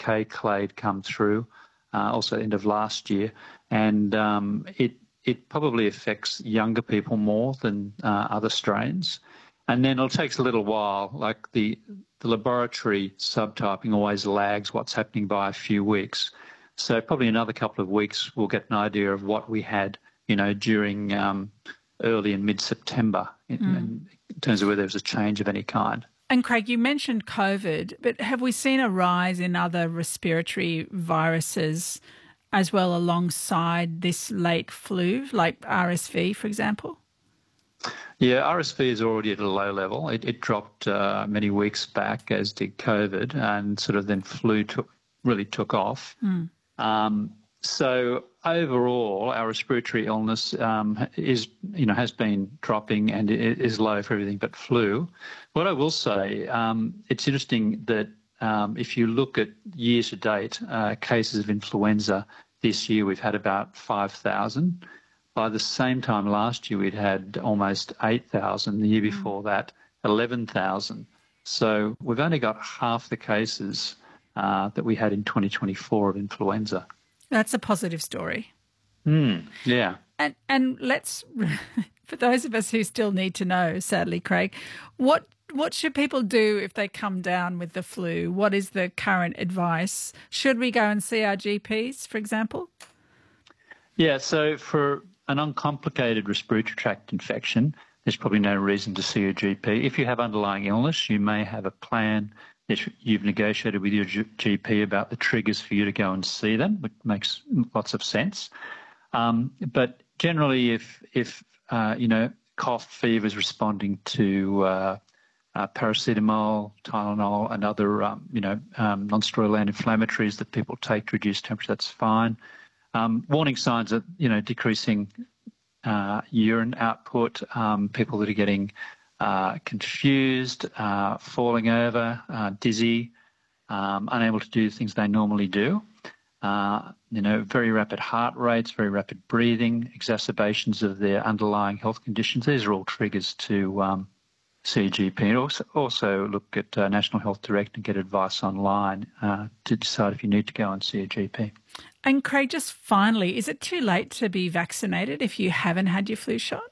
UK clade come through, also end of last year, and it probably affects younger people more than other strains. And then it takes a little while, like the laboratory subtyping always lags what's happening by a few weeks. So probably another couple of weeks we'll get an idea of what we had, during early and mid-September in terms of whether there was a change of any kind. And Craig, you mentioned COVID, but have we seen a rise in other respiratory viruses as well alongside this late flu, like RSV, for example? Yeah, RSV is already at a low level. It dropped many weeks back, as did COVID, and sort of then flu really took off. So overall, our respiratory illness has been dropping and it is low for everything but flu. What I will say, it's interesting that if you look at year to date cases of influenza this year, we've had about 5,000. By the same time last year, we'd had almost 8,000. The year before that, 11,000. So we've only got half the cases that we had in 2024 of influenza. That's a positive story. Yeah. And let's, for those of us who still need to know, sadly, Craig, what should people do if they come down with the flu? What is the current advice? Should we go and see our GPs, for example? Yeah, so for an uncomplicated respiratory tract infection, there's probably no reason to see a GP. If you have underlying illness, you may have a plan that you've negotiated with your GP about the triggers for you to go and see them, which makes lots of sense. But generally, if cough, fever is responding to paracetamol, Tylenol, and other non-steroidal anti-inflammatories that people take to reduce temperature, that's fine. Warning signs are decreasing urine output, people that are getting confused, falling over, dizzy, unable to do things they normally do. Very rapid heart rates, very rapid breathing, exacerbations of their underlying health conditions. These are all triggers to see a GP. And also look at National Health Direct and get advice online to decide if you need to go and see a GP. And Craig, just finally, is it too late to be vaccinated if you haven't had your flu shot?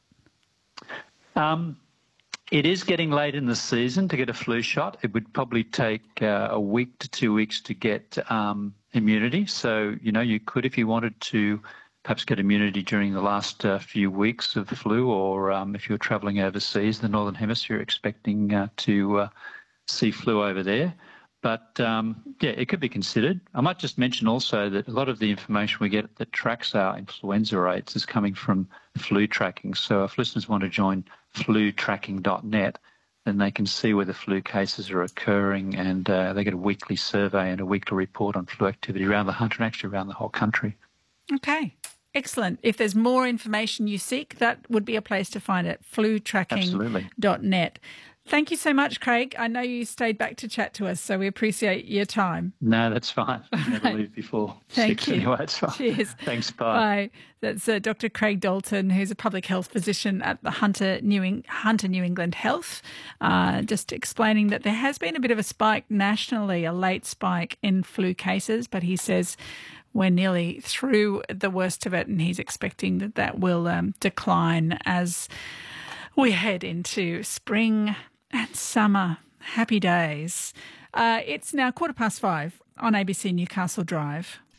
It is getting late in the season to get a flu shot. It would probably take a week to 2 weeks to get immunity. So, you could, if you wanted to, perhaps get immunity during the last few weeks of the flu, or if you're travelling overseas, the Northern Hemisphere, expecting to see flu over there. But, it could be considered. I might just mention also that a lot of the information we get that tracks our influenza rates is coming from flu tracking. So if listeners want to join flutracking.net, then they can see where the flu cases are occurring, and they get a weekly survey and a weekly report on flu activity around the country and actually around the whole country. Okay. Excellent. If there's more information you seek, that would be a place to find it, flutracking.net. Thank you so much, Craig. I know you stayed back to chat to us, so we appreciate your time. No, that's fine. Never leave before Thank 6 you. anyway. It's fine. Cheers. Thanks, bye. Bye. That's Dr. Craig Dalton, who's a public health physician at the Hunter New England Health, just explaining that there has been a bit of a spike nationally, a late spike in flu cases, but he says we're nearly through the worst of it, and he's expecting that will decline as we head into spring and summer. Happy days. It's now 5:15 on ABC Newcastle Drive.